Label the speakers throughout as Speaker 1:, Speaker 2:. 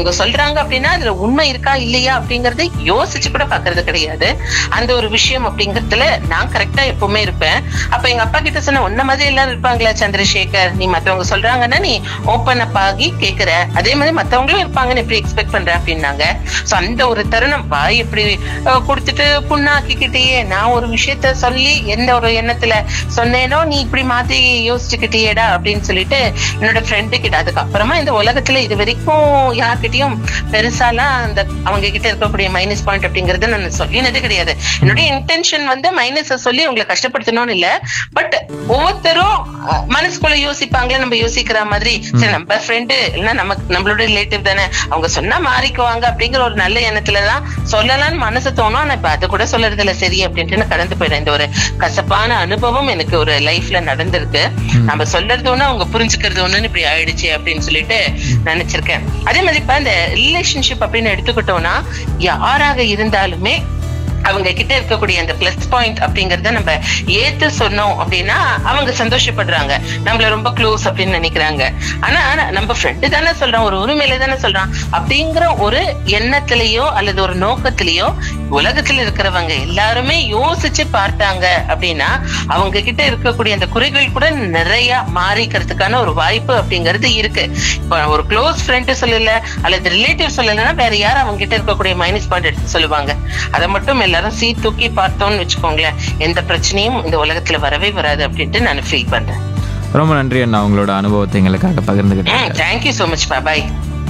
Speaker 1: அவங்க சொல்றாங்க அப்படின்னா அதுல உண்மை இருக்கா இல்லையா அப்படிங்கறத யோசிச்சு கூட பாக்குறது கிடையாது. அந்த ஒரு விஷயம் அப்படிங்கறதுல நான் கரெக்டா எப்பவுமே இருப்பேன். அப்ப எங்க அப்பா கிட்ட சொன்ன, உன்ன மாதிரி எல்லாரும் இருப்பாங்களா சந்திரசேகர், நீ மத்தவங்க சொல்றாங்கன்னா நீ ஓபன் அப் ஆகி கேக்குற, அதே மாதிரி மத்தவங்களும் இருப்பாங்கன்னு எப்படி எக்ஸ்பெக்ட் பண்ற அப்படின்னாங்க. சோ அந்த ஒரு தருணம், வாய் எப்படி கொடுத்துட்டு புண்ணாக்கிக்கிட்டேயே, நான் ஒரு விஷயத்த சொல்லி எந்த ஒரு எண்ணத்துல சொன்னேனோ நீ இப்படி மாத்தி யோசிச்சுக்கிட்டேடா அப்படின்னு சொல்லிட்டு என்னோட ஃப்ரெண்டு கிட்ட, அதுக்கப்புறமா இந்த உலகத்துல இது வரைக்கும் யார்கிட்டயும் பெருசாலாம் அந்த அவங்க கிட்ட இருக்கக்கூடிய மைனஸ் பாயிண்ட் அப்படிங்கறத நான் சொல்லினது கிடையாது. என்னுடைய இன்டென்ஷன் வந்து மைனஸ சொல்லி உங்களை கஷ்டப்படுத்தணும்னு இல்ல. பட் ஒவ்வொருத்தரும் மனசுக்குள்ள யோசிப்பாங்களே, நம்ம யோசிக்கிற மாதிரி சரி நம்ம ஃப்ரெண்டு இல்லைன்னா நம்மளோட ரிலேட்டிவ் தானே, அவங்க சொன்னா மாறிக்குவாங்க அப்படிங்கிற ஒரு நல்ல எண்ணத்துலதான் சொல்லலாம்னு மனசு தோணும். ஆனா இப்ப அது கூட சொல்றது இல்ல சரி அப்படின்ட்டு கடந்து போயிடும். இந்த ஒரு கசப்பான அனுபவம் எனக்கு ஒரு லைஃப்ல நடந்திருக்கு. நம்ம சொல்றது ஒண்ணு அவங்க புரிஞ்சுக்கிறது ஒண்ணுன்னு இப்படி ஆயிடுச்சு அப்படின்னு சொல்லிட்டு நினைச்சிருக்கேன். அதே மாதிரி இப்ப இந்த ரிலேஷன்ஷிப் அப்படின்னு எடுத்துக்கிட்டோம்னா யாராக இருந்தாலுமே அவங்க கிட்ட இருக்கக்கூடிய அந்த பிளஸ் பாயிண்ட் அப்படிங்கறத நம்ம ஏத்து சொன்னோம் அப்படின்னா அவங்க சந்தோஷப்படுறாங்க, நம்மள ரொம்ப க்ளோஸ் அப்படின்னு நினைக்கிறாங்க. ஆனா நம்ம ஃப்ரெண்டு தானே சொல்றான், ஒரு உரிமையில தானே சொல்றான் அப்படிங்கிற ஒரு எண்ணத்திலேயோ அல்லது ஒரு நோக்கத்திலேயோ உலகத்துல இருக்கிறவங்க எல்லாருமே யோசிச்சு பார்த்தாங்க அப்படின்னா அவங்க கிட்ட இருக்கக்கூடிய அந்த குறைகள் கூட நிறைய மாறிக்கிறதுக்கான ஒரு வாய்ப்பு அப்படிங்கிறது இருக்கு. இப்ப ஒரு க்ளோஸ் ஃப்ரெண்டு சொல்லல அல்லது ரிலேட்டிவ் சொல்லலைன்னா வேற யாரும் அவங்க கிட்ட இருக்கக்கூடிய மைனஸ் பாயிண்ட் எடுத்து சொல்லுவாங்க. அதை மட்டும் எல்லாரும் தூக்கி பார்த்தோம்னு வச்சுக்கோங்களேன், எந்த பிரச்சனையும் இந்த உலகத்துல வரவே வராது அப்படின்ட்டு நான் ஃபீல் பண்றேன்.
Speaker 2: ரொம்ப நன்றி அண்ணா, உங்களோட அனுபவத்தை எங்களுக்காக பகிர்ந்துக்கிட்டேன்.
Speaker 1: Thank you so much. பாய்.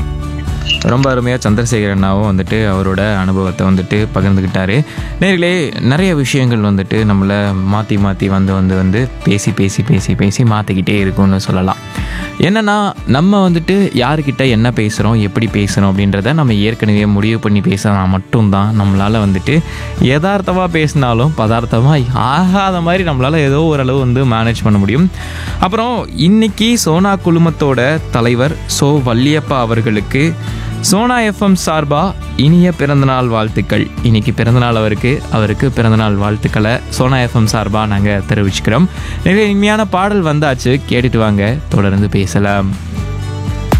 Speaker 2: ரொம்ப அருமையாக சந்திரசேகர் அண்ணாவும் வந்துட்டு அவரோட அனுபவத்தை வந்துட்டு பகிர்ந்துக்கிட்டாரு. நேர்களே, நிறைய விஷயங்கள் வந்துட்டு நம்மளை மாற்றி மாற்றி வந்து பேசி மாற்றிக்கிட்டே இருக்கும்னு சொல்லலாம். என்னென்னா நம்ம வந்துட்டு யார்கிட்ட என்ன பேசுகிறோம், எப்படி பேசுகிறோம் அப்படின்றத நம்ம ஏற்கனவே முடிவு பண்ணி பேசினா மட்டும்தான் நம்மளால் வந்துட்டு யதார்த்தமாக பேசினாலும் பதார்த்தமாக ஆகாத மாதிரி நம்மளால் ஏதோ ஓரளவு வந்து மேனேஜ் பண்ண முடியும். அப்புறம் இன்னைக்கு சோனா குழுமத்தோட தலைவர் சோ வள்ளியப்பா அவர்களுக்கு சோனா எஃப்எம் சார்பா இனிய பிறந்தநாள் வாழ்த்துக்கள். இன்னைக்கு பிறந்தநாள் அவருக்கு பிறந்தநாள் வாழ்த்துக்களை சோனா எஃப்எம் சார்பா நாங்கள் தெரிவிச்சுக்கிறோம். நிறைய இனிமையான பாடல் வந்தாச்சு, கேட்டுட்டு வாங்க, தொடர்ந்து பேசலாம்.